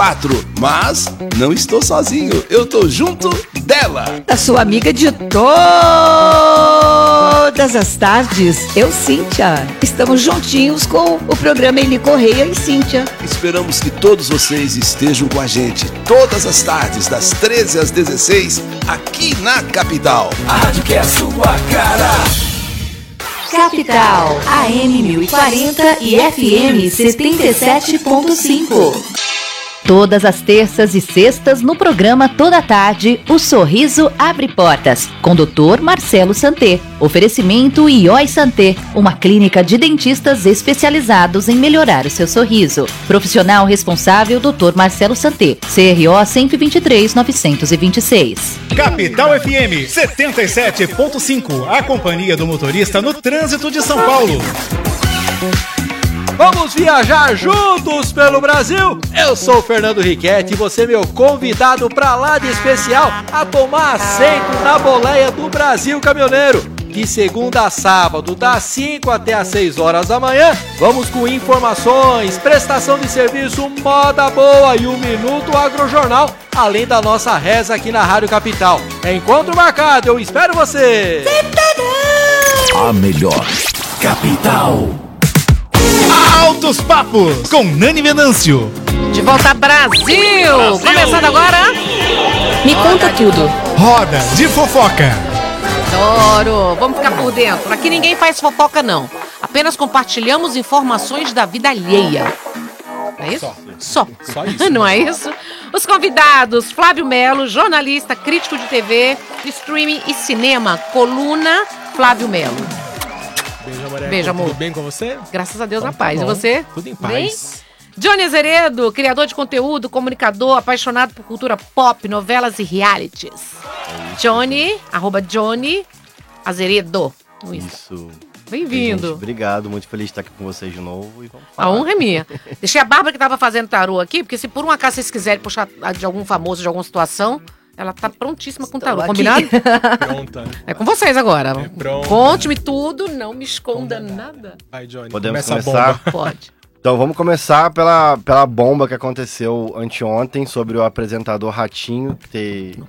4. Mas não estou sozinho, eu tô junto dela. Da sua amiga de todas as tardes, eu, Cíntia. Estamos juntinhos com o programa Eli Correia e Cíntia. Esperamos que todos vocês estejam com a gente todas as tardes, das 13 às 16, aqui na Capital. A rádio que é a sua cara. Capital, AM 1040 e FM 77.5. Todas as terças e sextas no programa Toda Tarde, o Sorriso Abre Portas, com Dr. Marcelo Santé. Oferecimento IOI Santé, uma clínica de dentistas especializados em melhorar o seu sorriso. Profissional responsável Dr. Marcelo Santé, CRO 123.926. Capital FM 77.5, a companhia do motorista no trânsito de São Paulo. Vamos viajar juntos pelo Brasil? Eu sou o Fernando Riquetti e você é meu convidado pra lá de especial a tomar assento na boleia do Brasil Caminhoneiro. De segunda a sábado, das 5 até as 6 horas da manhã, vamos com informações, prestação de serviço, moda boa e um Minuto Agrojornal, além da nossa reza aqui na Rádio Capital. Encontro marcado, eu espero você! A melhor Capital. Altos Papos, com Nani Venâncio. De volta Brasil! Começando agora. Me conta tudo. Roda de fofoca. Adoro! Vamos ficar por dentro. Aqui ninguém faz fofoca, não. Apenas compartilhamos informações da vida alheia. Não é isso? Só isso. Não é isso? Os convidados, Flávio Melo, jornalista, crítico de TV, streaming e cinema, coluna Flávio Melo. Beijo, amor. Beijo, amor. Tudo bem com você? Graças a Deus, Então, na paz. tá E você? Tudo em Bem? paz. Johnny Azeredo, criador de conteúdo, comunicador, apaixonado por cultura pop, novelas e realities. Johnny, @Johnny Azeredo. Isso. Bem-vindo. Gente, obrigado, muito feliz de estar aqui com vocês de novo. E vamos A honra é minha. Deixei a Bárbara que tava fazendo tarô aqui, porque se por um acaso vocês quiserem puxar de algum famoso, de alguma situação, ela tá prontíssima com tarô, combinado? Pronta. É com vocês agora. Pronto. Conte-me tudo, não me esconda nada. Vai, Johnny. Podemos começa a começar? bomba. Pode. Então vamos começar pela bomba que aconteceu anteontem sobre o apresentador Ratinho, teve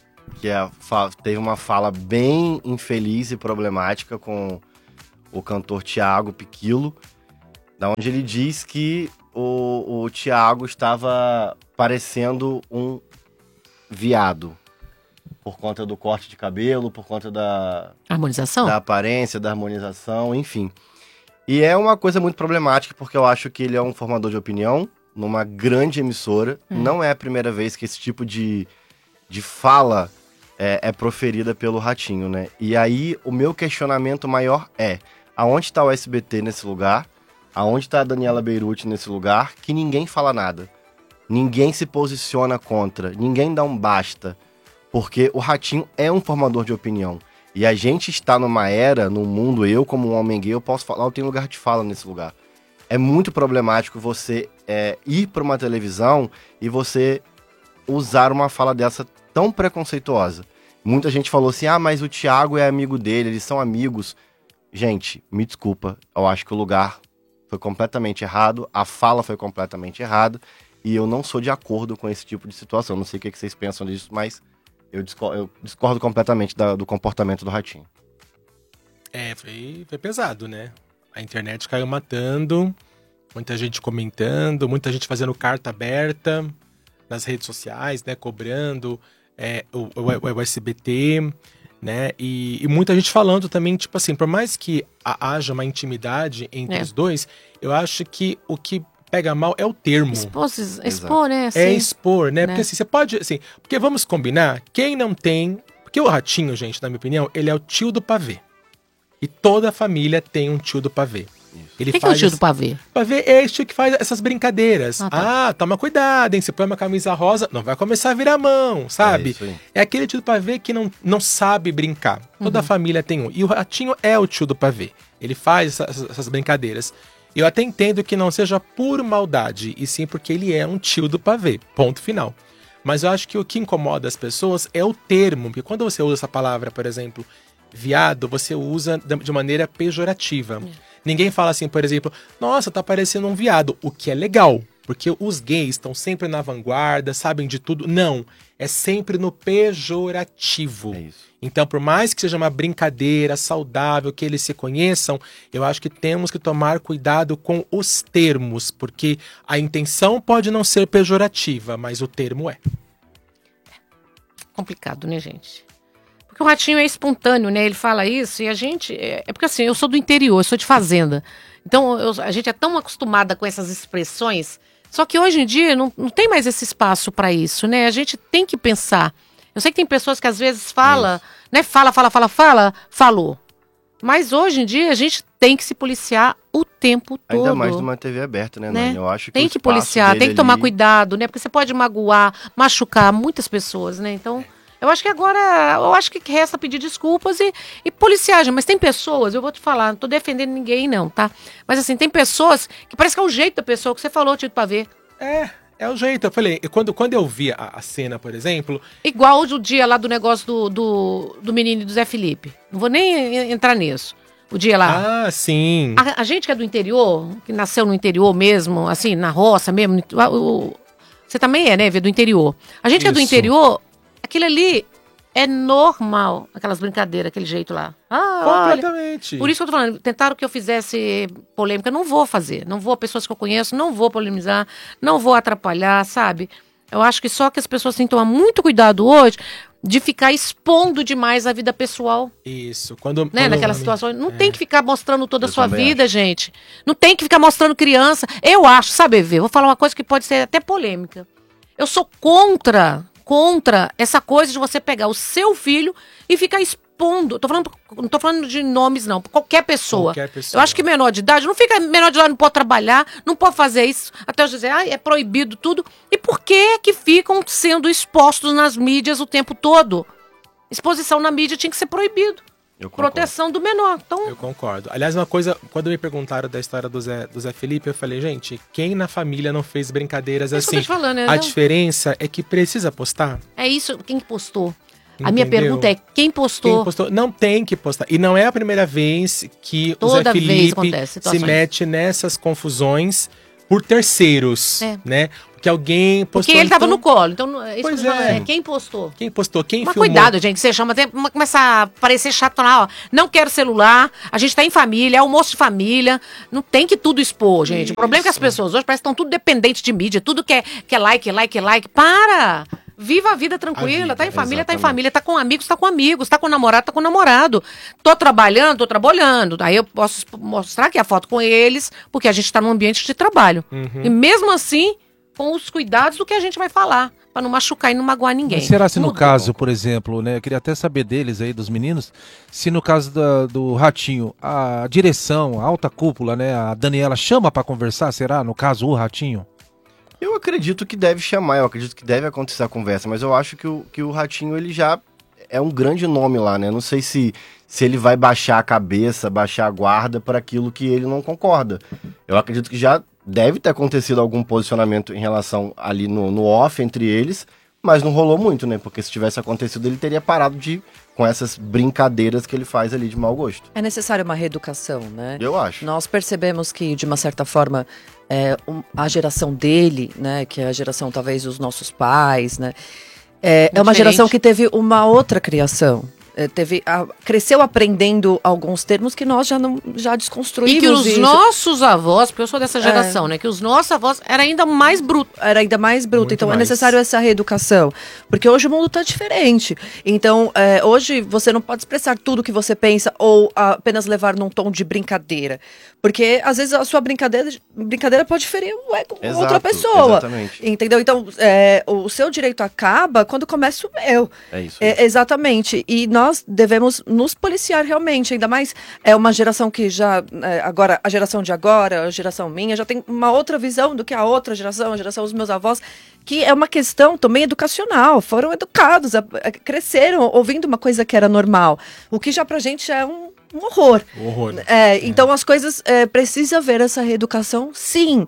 uma fala bem infeliz e problemática com o cantor Thiago Piquilo, da onde ele diz que o Thiago estava parecendo um viado por conta do corte de cabelo, por conta da Harmonização? da aparência, da harmonização, enfim. E é uma coisa muito problemática, porque eu acho que ele é um formador de opinião numa grande emissora. Não é a primeira vez que esse tipo de fala é proferida pelo Ratinho, né? E aí, o meu questionamento maior é: aonde está o SBT nesse lugar? Aonde está a Daniela Beirute nesse lugar? Que ninguém fala nada. Ninguém se posiciona contra. Ninguém dá um basta. Porque o Ratinho é um formador de opinião. E a gente está numa era, num mundo, eu como um homem gay, eu posso falar, eu tenho lugar de fala nesse lugar. É muito problemático você ir para uma televisão e você usar uma fala dessa tão preconceituosa. Muita gente falou assim, mas o Thiago é amigo dele, eles são amigos. Gente, me desculpa, eu acho que o lugar foi completamente errado, a fala foi completamente errada, e eu não sou de acordo com esse tipo de situação. Não sei o que vocês pensam disso, mas eu discordo completamente do comportamento do Ratinho. Foi pesado, né? A internet caiu matando, muita gente comentando, muita gente fazendo carta aberta nas redes sociais, né? Cobrando o SBT, né? E muita gente falando também, tipo assim, por mais que haja uma intimidade entre os dois, eu acho que o que pega mal é o termo. Expor, né? Assim, expor, né? Porque assim, você pode, assim, porque vamos combinar, quem não tem, porque o Ratinho, gente, na minha opinião, ele é o tio do pavê. E toda a família tem um tio do pavê. O que é o tio do pavê? Pavê é esse tio que faz essas brincadeiras. Toma cuidado, hein? Você põe uma camisa rosa, não vai começar a virar mão, sabe? É aquele tio do pavê que não sabe brincar. Toda a família tem um. E o Ratinho é o tio do pavê. Ele faz essas brincadeiras. Eu até entendo que não seja por maldade, e sim porque ele é um tio do pavê. Ponto final. Mas eu acho que o que incomoda as pessoas é o termo. Porque quando você usa essa palavra, por exemplo, viado, você usa de maneira pejorativa. Ninguém fala assim, por exemplo, nossa, tá parecendo um viado, o que é legal. porque os gays estão sempre na vanguarda, sabem de tudo. Não, é sempre no pejorativo. É isso. Então, por mais que seja uma brincadeira saudável, que eles se conheçam, eu acho que temos que tomar cuidado com os termos, porque a intenção pode não ser pejorativa, mas o termo é. Complicado, né, gente? Porque o Ratinho é espontâneo, né? Ele fala isso e a gente... É porque assim, eu sou do interior, eu sou de fazenda. Então, a gente é tão acostumada com essas expressões, só que hoje em dia não tem mais esse espaço para isso, né? A gente tem que pensar. Eu sei que tem pessoas que às vezes falam, né? Falou. Mas hoje em dia a gente tem que se policiar o tempo todo. Ainda mais numa TV aberta, né, Nani? Eu acho que tem que policiar, tem que tomar cuidado, né? Porque você pode machucar muitas pessoas, né? Então, eu acho que resta pedir desculpas e policiagem. Mas tem pessoas, eu vou te falar, não tô defendendo ninguém não, tá? Mas assim, tem pessoas que parece que é o jeito da pessoa que você falou, Tito Pavê. É o jeito. Eu falei, quando eu vi a cena, por exemplo... Igual o dia lá do negócio do menino e do Zé Felipe. Não vou nem entrar nisso. O dia lá. Ah, sim. A gente que é do interior, que nasceu no interior mesmo, assim, na roça mesmo. Você também é, né, do interior. A gente que é do interior, aquilo ali é normal. Aquelas brincadeiras, aquele jeito lá. Completamente. Olha, por isso que eu tô falando, tentaram que eu fizesse polêmica. Não vou fazer. Não vou, pessoas que eu conheço, não vou polemizar, não vou atrapalhar, sabe? Eu acho que só que as pessoas têm que tomar muito cuidado hoje de ficar expondo demais a vida pessoal. Isso. Naquela situação. Não tem que ficar mostrando toda a sua vida, gente. Não tem que ficar mostrando criança. Eu acho, sabe, Vê? Vou falar uma coisa que pode ser até polêmica. Eu sou contra essa coisa de você pegar o seu filho e ficar expondo. Não tô falando de nomes, não. Qualquer pessoa. Eu acho que menor de idade, não pode trabalhar, não pode fazer isso. Até eu dizer, é proibido tudo. E por que ficam sendo expostos nas mídias o tempo todo? Exposição na mídia tinha que ser proibido. Proteção do menor. Então... Eu concordo. Aliás, uma coisa, quando me perguntaram da história do Zé Felipe, eu falei, gente, quem na família não fez brincadeiras assim? Eu tô te falando, né? A diferença é que precisa postar. É isso, quem postou? A minha pergunta é, quem postou? Quem postou? Não tem que postar. E não é a primeira vez que o Zé Felipe se mete nessas confusões por terceiros, né? Porque alguém postou... Porque ele tava no colo, então... Pois quem postou? Quem postou? Quem Mas filmou? Cuidado, gente, você chama... Começa a parecer chato lá, ó. Não quero celular, a gente tá em família, é almoço de família. Não tem que tudo expor, gente. Isso. O problema é que as pessoas hoje parecem que estão tudo dependentes de mídia. Tudo que é like. Para! Viva a vida tranquila, tá em família, tá com amigos, tá com namorado, tá com namorado. Tô trabalhando. Aí eu posso mostrar aqui a foto com eles, porque a gente tá num ambiente de trabalho. E mesmo assim, com os cuidados do que a gente vai falar, pra não machucar e não magoar ninguém. Mas será se no caso, por exemplo, né, eu queria até saber deles aí, dos meninos, se no caso do Ratinho, a direção, a alta cúpula, né, a Daniela chama pra conversar, será, no caso, o Ratinho? Eu acredito que deve chamar, eu acredito que deve acontecer a conversa, mas eu acho que o Ratinho, ele já é um grande nome lá, né? Não sei se ele vai baixar a cabeça, baixar a guarda para aquilo que ele não concorda. Eu acredito que já deve ter acontecido algum posicionamento em relação ali no off entre eles, mas não rolou muito, né? Porque se tivesse acontecido, ele teria parado com essas brincadeiras que ele faz ali de mau gosto. É necessária uma reeducação, né? Eu acho. Nós percebemos que, de uma certa forma, a geração dele, né? Que é a geração, talvez, dos nossos pais, né? É uma geração que teve uma outra criação. Cresceu aprendendo alguns termos que nós já desconstruímos. E que os nossos avós, porque eu sou dessa geração, né? Que os nossos avós era ainda mais bruto. Muito então mais. É necessário essa reeducação. Porque hoje o mundo está diferente. Então, hoje você não pode expressar tudo que você pensa ou apenas levar num tom de brincadeira. Porque, às vezes, a sua brincadeira pode ferir outra pessoa. Exatamente. Entendeu? Então, o seu direito acaba quando começa o meu. É isso. Exatamente. E nós devemos nos policiar realmente, ainda mais uma geração que já, agora, a geração de agora, a geração minha, já tem uma outra visão do que a outra geração, a geração dos meus avós, que é uma questão também educacional, foram educados, cresceram ouvindo uma coisa que era normal, o que já pra gente é um horror. Então as coisas, precisa haver essa reeducação, sim,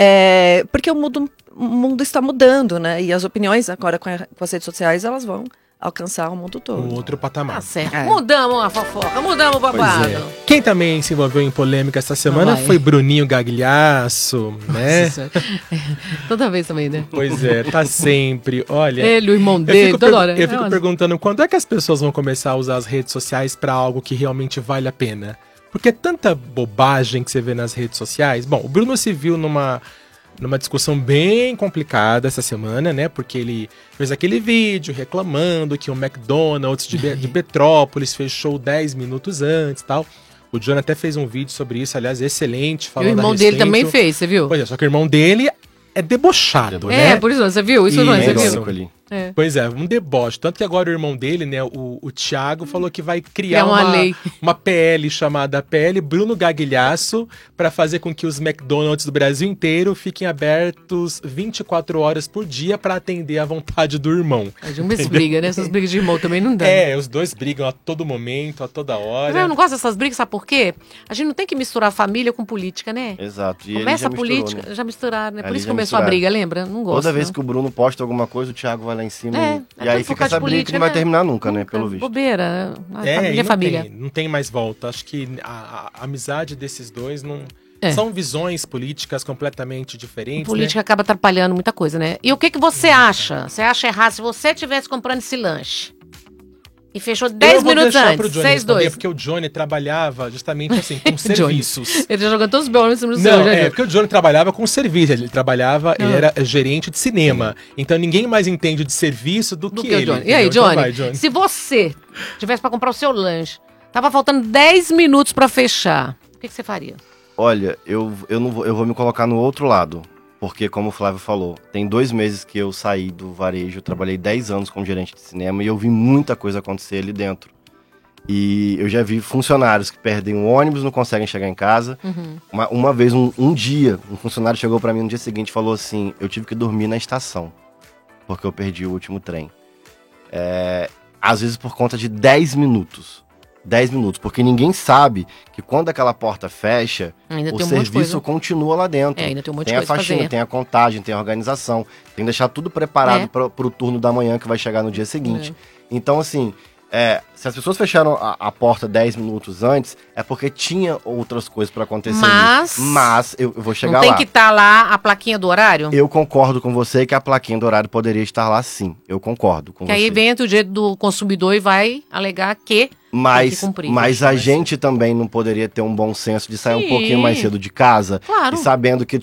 porque o mundo está mudando, né, e as opiniões agora com as redes sociais, elas vão alcançar o mundo todo. Um outro patamar. Tá certo. Mudamos a fofoca, mudamos o babado. Pois é. Quem também se envolveu em polêmica essa semana foi Bruninho Gagliasso, né? Nossa, toda vez também, né? Pois é, tá sempre. Olha. Ele, o irmão dele, toda hora. Eu fico perguntando quando é que as pessoas vão começar a usar as redes sociais pra algo que realmente vale a pena. Porque é tanta bobagem que você vê nas redes sociais. Bom, o Bruno se viu numa discussão bem complicada essa semana, né? Porque ele fez aquele vídeo reclamando que o McDonald's de Petrópolis fechou 10 minutos antes e tal. O John até fez um vídeo sobre isso, aliás, excelente. E o irmão dele também fez, você viu? Pois é, só que o irmão dele é debochado, né? É, por isso, você viu? Isso não, você viu? Ali. É. Pois é, um deboche. Tanto que agora o irmão dele, né, o Thiago, falou que vai criar lei. uma PL chamada PL Bruno Gagliasso para fazer com que os McDonald's do Brasil inteiro fiquem abertos 24 horas por dia para atender à vontade do irmão. De uma vez briga, né? Essas brigas de irmão também não dá. É, os dois brigam a todo momento, a toda hora. Eu não gosto dessas brigas, sabe por quê? A gente não tem que misturar família com política, né? Exato. E começa a política, já misturaram, né? Por isso começou a briga, lembra? Não gosto. Toda vez que o Bruno posta alguma coisa, o Thiago vai lá em cima e aí tudo fica essa briga que não vai terminar nunca, né? Pelo visto. Bobeira. Família. Não tem mais volta. Acho que a amizade desses dois não... São visões políticas completamente diferentes. A política acaba atrapalhando muita coisa, né? E o que você acha? Você acha errado se você estivesse comprando esse lanche e fechou 10 minutos antes? 6-2. Porque o Johnny trabalhava justamente assim, com serviços. Ele já jogou todos os belos no Não, porque o Johnny trabalhava com serviço. Ele era gerente de cinema. Então ninguém mais entende de serviço do que ele. Johnny. E aí, Johnny, se você tivesse para comprar o seu lanche, tava faltando 10 minutos para fechar, o que você faria? Olha, eu vou me colocar no outro lado. Porque, como o Flávio falou, tem 2 meses que eu saí do varejo, eu trabalhei 10 anos como gerente de cinema e eu vi muita coisa acontecer ali dentro. E eu já vi funcionários que perdem um ônibus, não conseguem chegar em casa. Uma vez, um dia, um funcionário chegou pra mim no dia seguinte e falou assim, eu tive que dormir na estação, porque eu perdi o último trem. Às vezes por conta de 10 minutos. 10 minutos, porque ninguém sabe que quando aquela porta fecha, o serviço continua lá dentro. Ainda tem um monte tem de a coisa faxina, tem a contagem, tem a organização, tem que deixar tudo preparado pro turno da manhã que vai chegar no dia seguinte. Então, assim, se as pessoas fecharam a porta 10 minutos antes, é porque tinha outras coisas para acontecer. Mas eu vou chegar lá. Não tem que estar lá a plaquinha do horário? Eu concordo com você que a plaquinha do horário poderia estar lá sim. Eu concordo com você. Que aí vem o direito do consumidor e vai alegar que Mas a gente também não poderia ter um bom senso de sair um pouquinho mais cedo de casa. Claro. E sabendo que